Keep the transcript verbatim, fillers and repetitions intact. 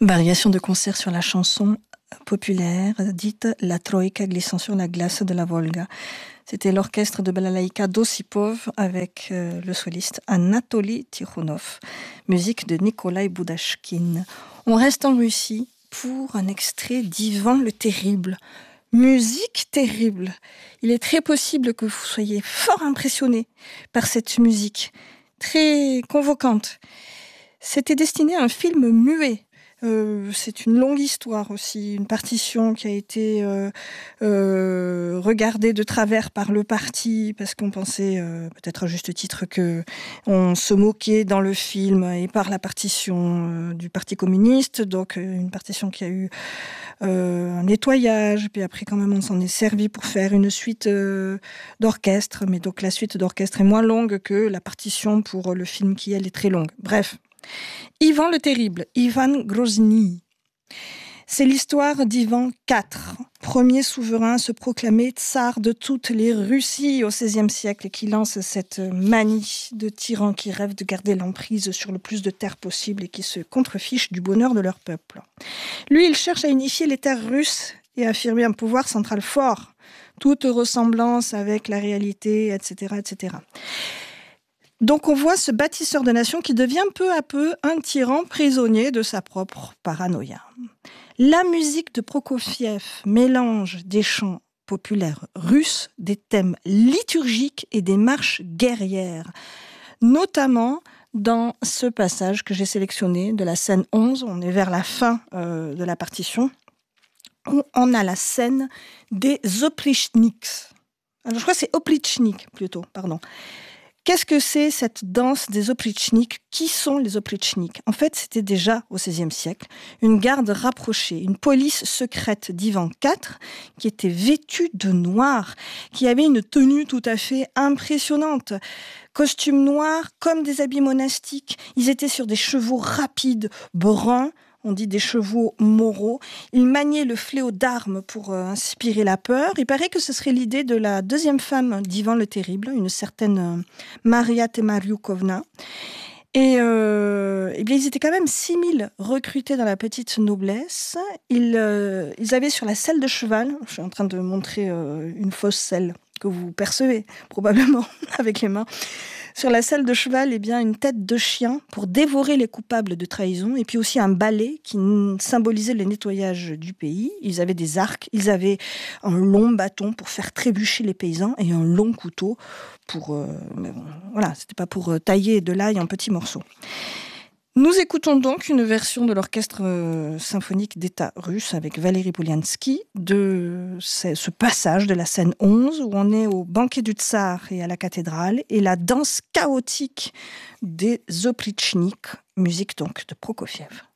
Variation de concert sur la chanson populaire dite La Troïka glissant sur la glace de la Volga. C'était l'orchestre de Balalaïka d'Ossipov avec euh, le soliste Anatoly Tikhonov, musique de Nikolai Boudachkin. On reste en Russie pour un extrait d'Ivan le Terrible. Musique terrible. Il est très possible que vous soyez fort impressionné par cette musique, très convocante. C'était destiné à un film muet. Euh, c'est une longue histoire aussi, une partition qui a été euh, euh, regardée de travers par le parti parce qu'on pensait, euh, peut-être à juste titre, que on se moquait dans le film et par la partition euh, du Parti communiste, donc euh, une partition qui a eu euh, un nettoyage, puis après quand même on s'en est servi pour faire une suite euh, d'orchestre, mais donc la suite d'orchestre est moins longue que la partition pour le film qui elle est très longue. Bref. Ivan le Terrible, Ivan Grozny. C'est l'histoire d'Ivan quatre, premier souverain à se proclamer tsar de toutes les Russies au seizième siècle et qui lance cette manie de tyrans qui rêvent de garder l'emprise sur le plus de terres possible et qui se contrefichent du bonheur de leur peuple. Lui, il cherche à unifier les terres russes et à affirmer un pouvoir central fort, toute ressemblance avec la réalité, et cetera, et cetera. Donc on voit ce bâtisseur de nations qui devient peu à peu un tyran prisonnier de sa propre paranoïa. La musique de Prokofiev mélange des chants populaires russes, des thèmes liturgiques et des marches guerrières, notamment dans ce passage que j'ai sélectionné de la scène onze, on est vers la fin euh, de la partition, où on a la scène des oprichniks. Alors je crois que c'est oprichnik plutôt, pardon. Qu'est-ce que c'est cette danse des oprichniks ? Qui sont les oprichniks ? En fait, c'était déjà au seizième siècle une garde rapprochée, une police secrète d'Ivan quatre qui était vêtue de noir, qui avait une tenue tout à fait impressionnante. Costume noir comme des habits monastiques. Ils étaient sur des chevaux rapides, bruns. On dit des chevaux moraux. Ils maniaient le fléau d'armes pour euh, inspirer la peur. Il paraît que ce serait l'idée de la deuxième femme d'Ivan le Terrible, une certaine euh, Maria Temariukovna. Et, euh, eh bien, ils étaient quand même six mille recrutés dans la petite noblesse. Ils, euh, ils avaient sur la selle de cheval, je suis en train de montrer euh, une fausse selle que vous percevez probablement avec les mains, sur la selle de cheval, eh bien, une tête de chien pour dévorer les coupables de trahison, et puis aussi un balai qui symbolisait le nettoyage du pays. Ils avaient des arcs, ils avaient un long bâton pour faire trébucher les paysans et un long couteau pour... Euh, mais bon, voilà, c'était pas pour tailler de l'ail en petits morceaux. Nous écoutons donc une version de l'orchestre euh, symphonique d'État russe avec Valéry Poliansky de ce, ce passage de la scène onze où on est au banquet du tsar et à la cathédrale et la danse chaotique des oprichniks, musique donc de Prokofiev.